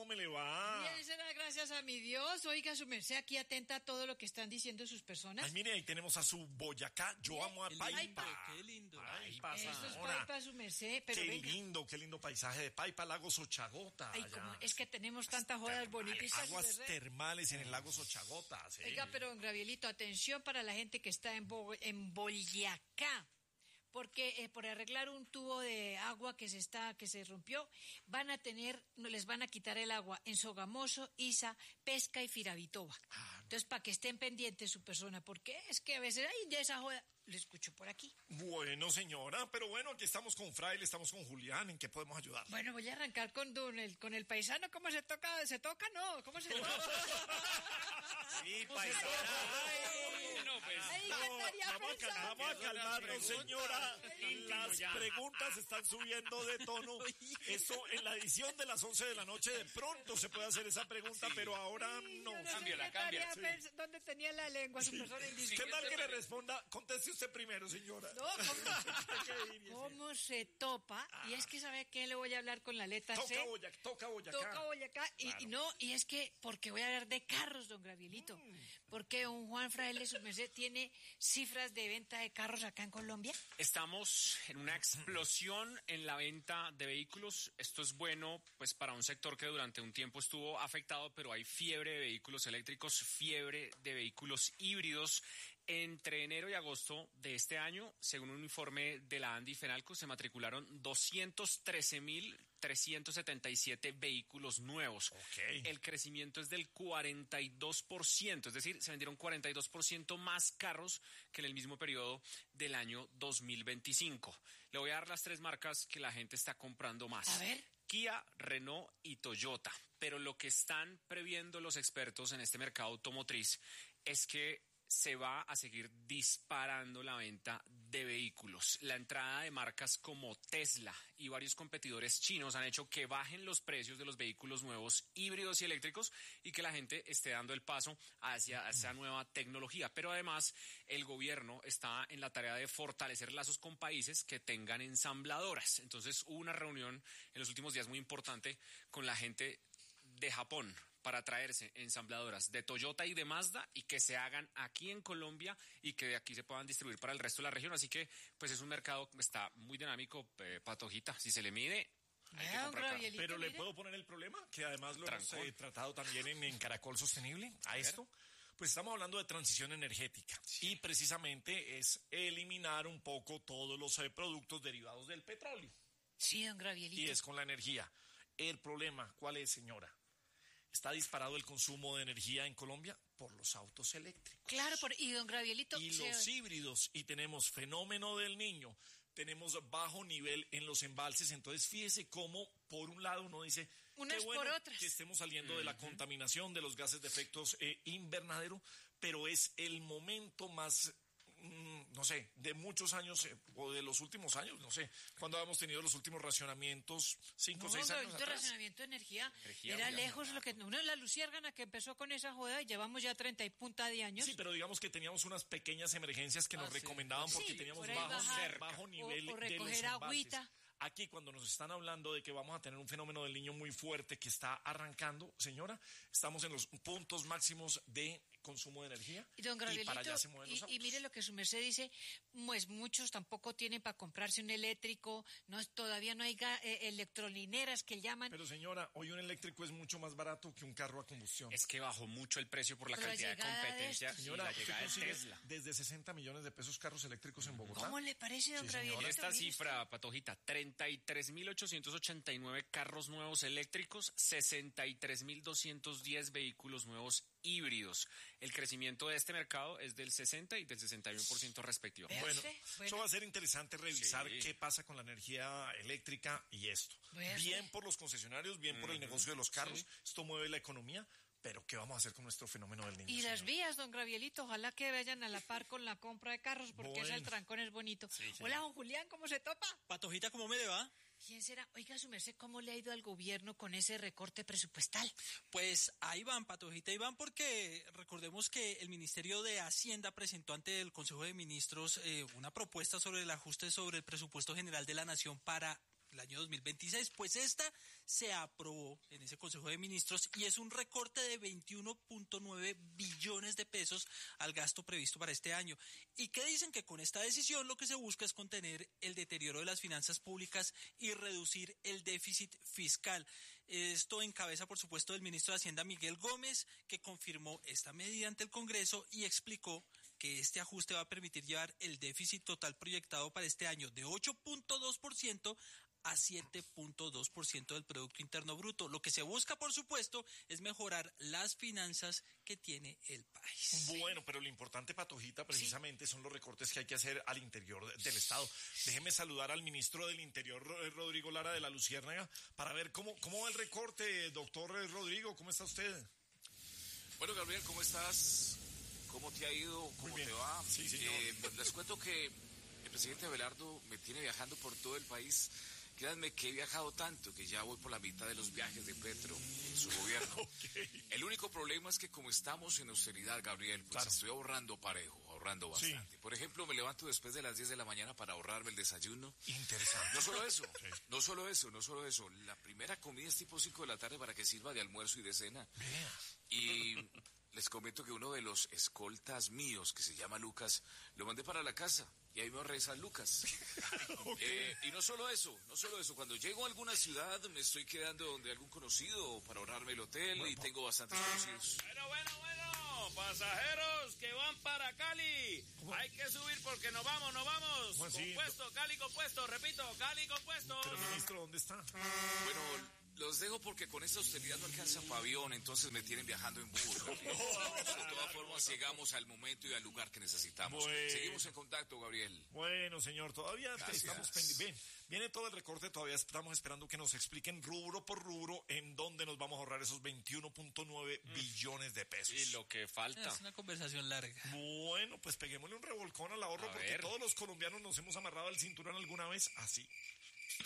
¿cómo me le va? Bien, será gracias a mi Dios. Oiga, su merced, aquí atenta a todo lo que están diciendo sus personas. Ay, mire, ahí tenemos a su Boyacá. Yo amo a Paipa. Qué lindo. Paipa, Eso es Zamora. Paipa, su merced, pero Qué venga. qué lindo paisaje de Paipa, lago Sochagota. Ay, allá. como es que tenemos tantas jodas bonitas. Aguas su merced. termales en el lago Sochagota. Sí. Oiga, pero don Gravielito, atención para la gente que está en Boyacá. Porque por arreglar un tubo de agua que se rompió, les van a quitar el agua en Sogamoso, Isa, Pesca y Firavitoba. Entonces, para que estén pendientes su persona, porque es que a veces, ay, ya esa joda, lo escucho por aquí. Bueno, señora, pero bueno, aquí estamos con Fraile, estamos con Julián, ¿en qué podemos ayudar? Bueno, voy a arrancar con el paisano, ¿cómo se toca? ¿Se toca? No, ¿cómo se toca? Sí, paisano. Vamos a calmarnos, señora. Las preguntas están subiendo de tono. Eso en la edición de las 11 de la noche de pronto se puede hacer esa pregunta, pero ahora no. Cámbiala. ¿Dónde tenía la lengua su persona indiscreta? ¿Qué tal que le responda? Conteste usted primero, señora. No, ¿cómo se topa? Y es que, ¿sabe qué? Le voy a hablar con la letra C. Toca Boyacá. Toca Boyacá. Claro. Y es que, porque voy a hablar de carros, don Gravielito. Porque un Juan Fraile, su merced, tiene cifras de venta de carros acá en Colombia. Estamos en una explosión en la venta de vehículos. Esto es bueno, pues, para un sector que durante un tiempo estuvo afectado, pero hay fiebre de vehículos eléctricos, fiebre de vehículos híbridos. Entre enero y agosto de este año, según un informe de la ANDI Fenalco, se matricularon 213.377 vehículos nuevos. Okay. El crecimiento es del 42%, es decir, se vendieron 42% más carros que en el mismo periodo del año 2025. Le voy a dar las 3 marcas que la gente está comprando más. A ver. Kia, Renault y Toyota. Pero lo que están previendo los expertos en este mercado automotriz es que se va a seguir disparando la venta de vehículos. La entrada de marcas como Tesla y varios competidores chinos han hecho que bajen los precios de los vehículos nuevos híbridos y eléctricos y que la gente esté dando el paso hacia esa nueva tecnología. Pero además, el gobierno está en la tarea de fortalecer lazos con países que tengan ensambladoras. Entonces, hubo una reunión en los últimos días muy importante con la gente de Japón para traerse ensambladoras de Toyota y de Mazda y que se hagan aquí en Colombia y que de aquí se puedan distribuir para el resto de la región. Así que, pues, es un mercado que está muy dinámico, Patojita. Si se le mide, hay que comprar. Pero le puedo poner el problema, que además lo hemos tratado también en Caracol Sostenible, a esto. Pues estamos hablando de transición energética y precisamente es eliminar un poco todos los productos derivados del petróleo. Sí, don Gravielito. Y es con la energía. El problema, ¿cuál es, señora? Está disparado el consumo de energía en Colombia por los autos eléctricos. Claro, y don Gravielito. Y los híbridos, y tenemos fenómeno del Niño, tenemos bajo nivel en los embalses. Entonces, fíjese cómo, por un lado, uno dice, unas qué bueno por otras, que estemos saliendo de la contaminación de los gases de efectos invernadero, pero es el momento más, no sé, de muchos años o de los últimos años, no sé, cuando habíamos tenido los últimos racionamientos, 5 o 6 años atrás. Racionamiento de energía era lejos lo que uno, la luciérgana que empezó con esa joda y llevamos ya 30 y punta de años. Sí, pero digamos que teníamos unas pequeñas emergencias que nos recomendaban porque teníamos bajo nivel o recoger de los embalses. agüita. Aquí, cuando nos están hablando de que vamos a tener un fenómeno del Niño muy fuerte que está arrancando, señora, estamos en los puntos máximos de consumo de energía y para allá se mueven los autos. Y mire lo que su merced dice, pues muchos tampoco tienen para comprarse un eléctrico, todavía no hay electrolineras que llaman. Pero señora, hoy un eléctrico es mucho más barato que un carro a combustión. Es que bajó mucho el precio por la cantidad de competencia. Señora, la llegada de Tesla. Desde 60 millones de pesos carros eléctricos en Bogotá. ¿Cómo le parece, don Gravielito? Esta cifra, Patojita, 33.889 carros nuevos eléctricos, 63.210 vehículos nuevos híbridos. El crecimiento de este mercado es del 60 y del 61% respectivamente. Bueno, eso va a ser interesante revisar qué pasa con la energía eléctrica y esto. Bien por los concesionarios, bien por el negocio de los carros. Esto mueve la economía. Pero ¿qué vamos a hacer con nuestro fenómeno del Niño? Y las vías, don Gravielito, ojalá que vayan a la par con la compra de carros, porque ese trancón es bonito. Sí. Hola, don Julián, ¿cómo se topa? Patojita, ¿cómo me le va? ¿Quién será? Oiga, su merced, ¿cómo le ha ido al gobierno con ese recorte presupuestal? Pues ahí van, Patojita, ahí van, porque recordemos que el Ministerio de Hacienda presentó ante el Consejo de Ministros una propuesta sobre el ajuste sobre el presupuesto general de la Nación para el año 2026, pues esta se aprobó en ese Consejo de Ministros y es un recorte de 21.9 billones de pesos al gasto previsto para este año. Y que dicen que con esta decisión lo que se busca es contener el deterioro de las finanzas públicas y reducir el déficit fiscal. Esto en cabeza, por supuesto, del ministro de Hacienda, Miguel Gómez, que confirmó esta medida ante el Congreso y explicó que este ajuste va a permitir llevar el déficit total proyectado para este año de 8.2% a 7.2% del Producto Interno Bruto. Lo que se busca, por supuesto, es mejorar las finanzas que tiene el país. Bueno, pero lo importante, Patojita, precisamente son los recortes que hay que hacer al interior del Estado. Déjeme saludar al ministro del Interior, Rodrigo Lara de la Luciérnaga, para ver cómo va el recorte. Doctor Rodrigo, ¿cómo está usted? Bueno, Gabriel, ¿cómo estás? ¿Cómo te ha ido? ¿Cómo te va? Sí, señor. Pues les cuento que el presidente Abelardo me tiene viajando por todo el país. Créanme que he viajado tanto que ya voy por la mitad de los viajes de Petro en su gobierno. Okay. El único problema es que como estamos en austeridad, Gabriel, pues Claro. estoy ahorrando parejo, ahorrando bastante. Sí. Por ejemplo, me levanto después de las 10 de la mañana para ahorrarme el desayuno. Interesante. No solo eso, Sí. no solo eso, no solo eso. La primera comida es tipo 5 de la tarde para que sirva de almuerzo y de cena. Vea. Y les comento que uno de los escoltas míos, que se llama Lucas, lo mandé para la casa. Y ahí me ahorré San Lucas. Y no solo eso, cuando llego a alguna ciudad me estoy quedando donde algún conocido para ahorrarme el hotel y tengo bastantes conocidos. Bueno, pasajeros que van para Cali, hay que subir porque nos vamos. ¿Cómo así? Compuesto, Cali compuesto, repito, Cali compuesto. Pero, ministro, ¿dónde está? Bueno, los dejo porque con esta austeridad no alcanza para avión, entonces me tienen viajando en bus. Gabriel. De todas formas, llegamos al momento y al lugar que necesitamos. Bueno. Seguimos en contacto, Gabriel. Bueno, señor, todavía Gracias. estamos pendientes. Bien, viene todo el recorte, todavía estamos esperando que nos expliquen rubro por rubro en dónde nos vamos a ahorrar esos 21.9 billones de pesos. Y lo que falta. Es una conversación larga. Bueno, pues peguémosle un revolcón al ahorro A porque ver. todos los colombianos nos hemos amarrado el cinturón alguna vez así.